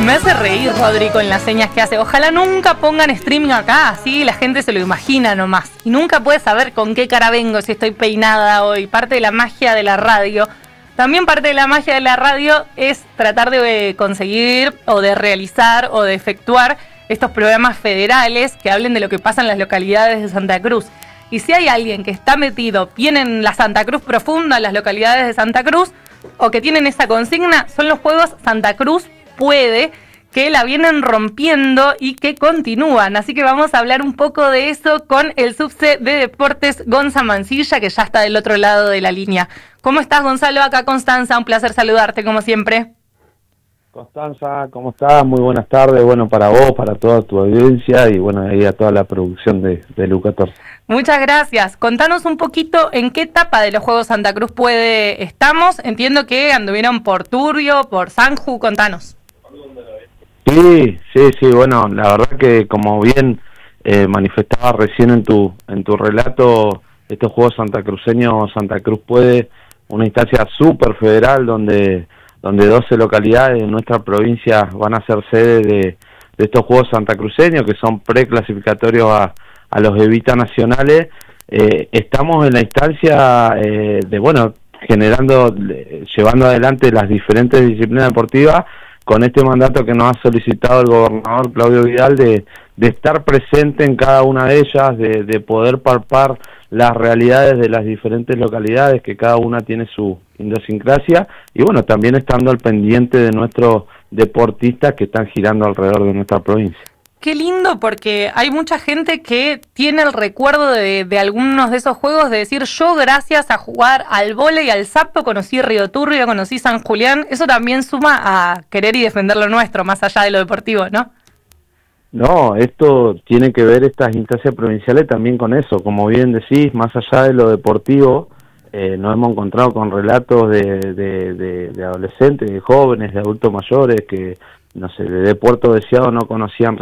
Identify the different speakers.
Speaker 1: Me hace reír Rodri con las señas que hace. Ojalá nunca pongan streaming acá, así la gente se lo imagina nomás. Y nunca puede saber con qué cara vengo, si estoy peinada hoy. Parte de la magia de la radio. También parte de la magia de la radio es tratar de conseguir o de realizar o de efectuar estos programas federales que hablen de lo que pasa en las localidades de Santa Cruz. Y si hay alguien que está metido bien en la Santa Cruz profunda, en las localidades de Santa Cruz, o que tienen esa consigna, son los juegos Santa Cruz Puede, que la vienen rompiendo y que continúan. Así que vamos a hablar un poco de eso con el subse de deportes Gonza Mancilla, que ya está del otro lado de la línea. ¿Cómo estás, Gonzalo? Acá Constanza, un placer saludarte como siempre.
Speaker 2: Constanza, ¿cómo estás? Muy buenas tardes, bueno, para vos, para toda tu audiencia y bueno, ahí a toda la producción de U14.
Speaker 1: Muchas gracias. Contanos un poquito en qué etapa de los Juegos Santa Cruz Puede estamos. Entiendo que anduvieron por Turbio, por Sanju, contanos.
Speaker 2: Sí, bueno, la verdad que como bien manifestaba recién en tu relato, estos Juegos Santacruceños, Santa Cruz Puede, una instancia súper federal donde 12 localidades de nuestra provincia van a ser sede de estos Juegos Santacruceños, que son preclasificatorios a los Evita nacionales. Estamos en la instancia llevando adelante las diferentes disciplinas deportivas con este mandato que nos ha solicitado el gobernador Claudio Vidal de estar presente en cada una de ellas, de poder palpar las realidades de las diferentes localidades, que cada una tiene su idiosincrasia, y bueno, también estando al pendiente de nuestros deportistas que están girando alrededor de nuestra provincia.
Speaker 1: Qué lindo, porque hay mucha gente que tiene el recuerdo de algunos de esos juegos, de decir, yo gracias a jugar al vóley y al sapo conocí Río Turbio, conocí San Julián. Eso también suma a querer y defender lo nuestro, más allá de lo deportivo, ¿no?
Speaker 2: No, esto tiene que ver, estas instancias provinciales, también con eso. Como bien decís, más allá de lo deportivo, nos hemos encontrado con relatos de adolescentes, de jóvenes, de adultos mayores que, no sé, de Puerto Deseado no conocían